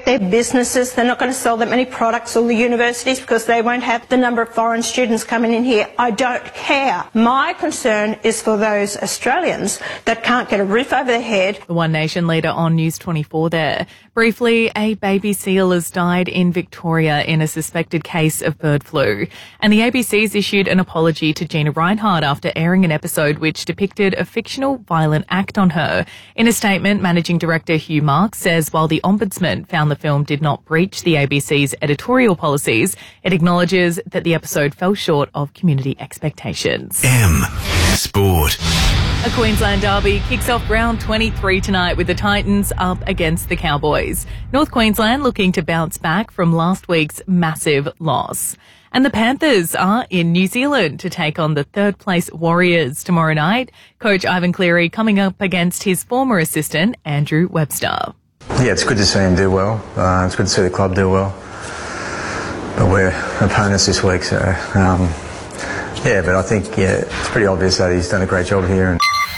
affect their businesses. They're not going to sell that many products, or the universities, because they won't have the number of foreign students coming in here. I don't care. My concern is for those Australians that can't get a roof over their head. The One Nation leader on News 24 there. Briefly, a baby seal has died in Victoria in a suspected case of bird flu. And the ABC's issued an apology to Gina Reinhardt after airing an episode which depicted a fictional violent act on her. In a statement, Managing Director Hugh Marks says while the Ombudsman found the film did not breach the ABC's editorial policies, it acknowledges that the episode fell short of community expectations. Sport. A Queensland derby kicks off round 23 tonight with the Titans up against the Cowboys. North Queensland looking to bounce back from last week's massive loss. And the Panthers are in New Zealand to take on the third-place Warriors tomorrow night. Coach Ivan Cleary coming up against his former assistant, Andrew Webster. Yeah, it's good to see him do well. It's good to see the club do well. But we're opponents this week, so... but I think, it's pretty obvious that he's done a great job here.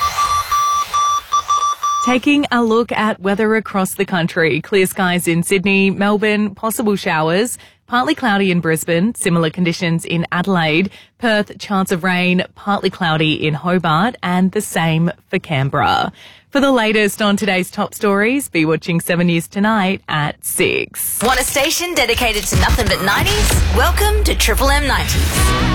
Taking a look at weather across the country. Clear skies in Sydney, Melbourne, possible showers, partly cloudy in Brisbane, similar conditions in Adelaide, Perth, chance of rain, partly cloudy in Hobart, and the same for Canberra. For the latest on today's top stories, be watching 7 News tonight at 6. Want a station dedicated to nothing but 90s? Welcome to Triple M 90s.